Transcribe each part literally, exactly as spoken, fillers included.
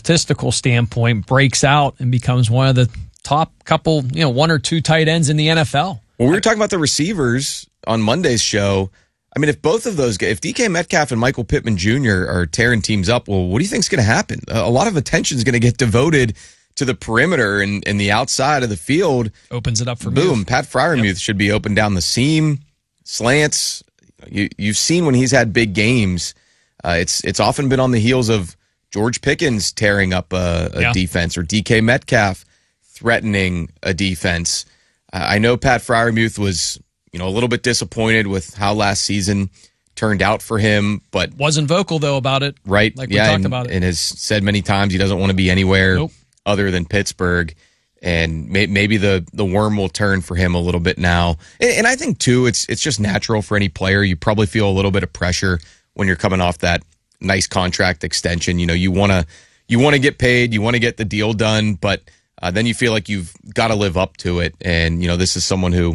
statistical standpoint, breaks out and becomes one of the top couple, you know, one or two tight ends in the N F L. Well, we were talking about the receivers on Monday's show. I mean, if both of those guys, if D K Metcalf and Michael Pittman Junior are tearing teams up, well, what do you think is going to happen? A lot of attention is going to get devoted to the perimeter and, and the outside of the field. Opens it up for boom. Muth. Pat Freiermuth Yep. should be open down the seam, slants. You, you've seen when he's had big games, uh, it's it's often been on the heels of George Pickens tearing up a, a Yeah. defense or D K Metcalf threatening a defense. Uh, I know Pat Freiermuth was, you know, a little bit disappointed with how last season turned out for him, but Wasn't vocal, though, about it. right, Like yeah, we talked and, about it. and has said many times he doesn't want to be anywhere Nope. other than Pittsburgh, and may, maybe the the worm will turn for him a little bit now. And, and I think too, it's it's just natural for any player. You probably feel a little bit of pressure when you're coming off that nice contract extension. You know, you want to you want to get paid, you want to get the deal done, but uh, then you feel like you've got to live up to it. And you know, this is someone who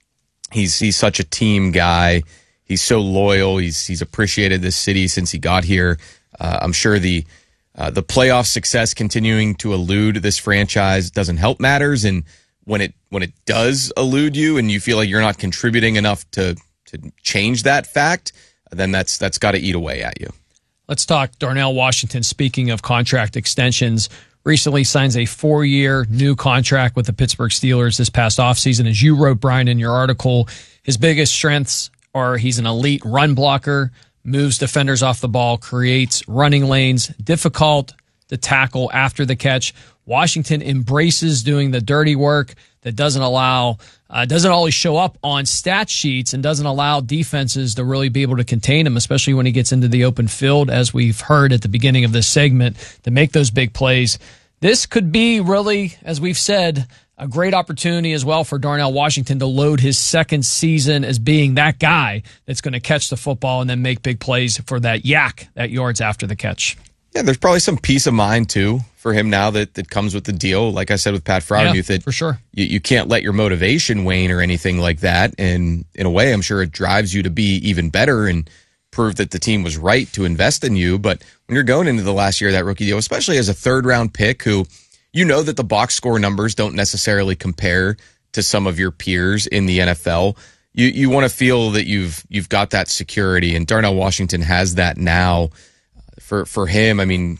he's he's such a team guy. He's so loyal. He's he's appreciated this city since he got here. Uh, I'm sure the uh, the playoff success continuing to elude this franchise doesn't help matters. And when it when it does elude you, and you feel like you're not contributing enough to to change that fact, then that's that's got to eat away at you. Let's talk Darnell Washington. Speaking of contract extensions, recently signs a four-year new contract with the Pittsburgh Steelers this past offseason. As you wrote, Brian, in your article, his biggest strengths are he's an elite run blocker, moves defenders off the ball, creates running lanes, difficult to tackle after the catch. Washington embraces doing the dirty work that doesn't allow, uh, doesn't always show up on stat sheets and doesn't allow defenses to really be able to contain him, especially when he gets into the open field, as we've heard at the beginning of this segment, to make those big plays. This could be really, as we've said, a great opportunity as well for Darnell Washington to load his second season as being that guy that's going to catch the football and then make big plays for that yak, that yards after the catch. Yeah, there's probably some peace of mind, too, for him now that, that comes with the deal. Like I said with Pat Freiermuth, Yeah, that for sure. You, you can't let your motivation wane or anything like that. And in a way, I'm sure it drives you to be even better and prove that the team was right to invest in you. But when you're going into the last year of that rookie deal, especially as a third-round pick who you know that the box score numbers don't necessarily compare to some of your peers in the N F L, you you want to feel that you've you've got that security. And Darnell Washington has that now. For for him, I mean,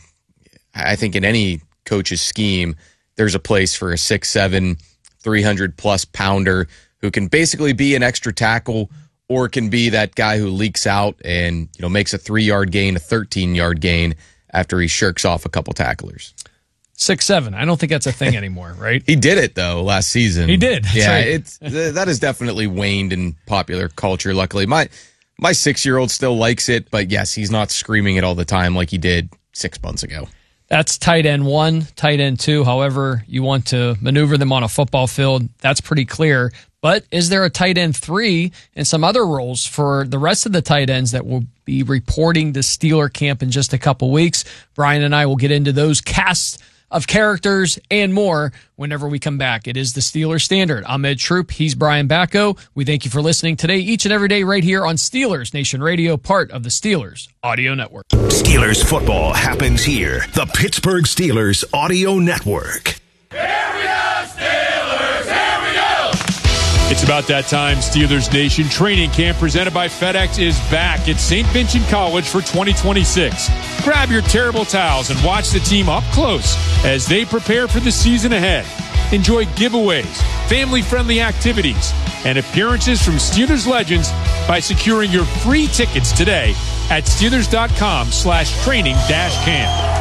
I think in any coach's scheme, there's a place for a six seven, three hundred plus pounder who can basically be an extra tackle or can be that guy who leaks out and, you know, makes a three-yard gain, a thirteen-yard gain after he shirks off a couple tacklers. Six seven. I don't think that's a thing anymore, right? He did it, though, last season. He did. That's yeah, right. it's that has definitely waned in popular culture, luckily. My My six-year-old still likes it, but yes, he's not screaming it all the time like he did six months ago. That's tight end one, tight end two, however you want to maneuver them on a football field. That's pretty clear. But is there a tight end three and some other roles for the rest of the tight ends that will be reporting to Steeler camp in just a couple weeks? Brian and I will get into those casts of characters and more whenever we come back. It is the Steelers Standard. I'm Ed Troop. He's Brian Bacco. We thank you for listening today, each and every day, right here on Steelers Nation Radio, part of the Steelers Audio Network. Steelers football happens here. The Pittsburgh Steelers Audio Network. Here we go, Steelers! Here we go! It's about that time. Steelers Nation training camp presented by FedEx is back at Saint Vincent College for twenty twenty-six. Grab your terrible towels and watch the team up close as they prepare for the season ahead. Enjoy giveaways, family-friendly activities, and appearances from Steelers legends by securing your free tickets today at Steelers.com slash training dash camp.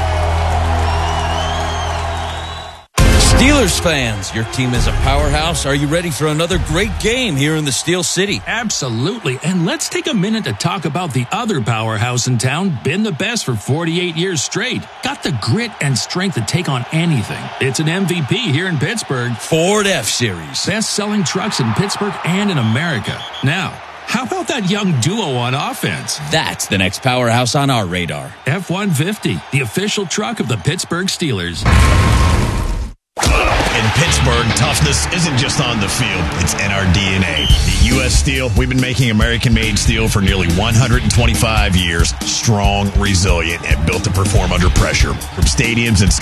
Steelers fans, your team is a powerhouse. Are you ready for another great game here in the Steel City? Absolutely. And let's take a minute to talk about the other powerhouse in town, been the best for forty-eight years straight. Got the grit and strength to take on anything. It's an M V P here in Pittsburgh. Ford F-Series. Best-selling trucks in Pittsburgh and in America. Now, how about that young duo on offense? That's the next powerhouse on our radar. F one fifty, the official truck of the Pittsburgh Steelers. In Pittsburgh, toughness isn't just on the field, it's in our D N A. At U S Steel, we've been making American-made steel for nearly one hundred twenty-five years, strong, resilient, and built to perform under pressure. From stadiums and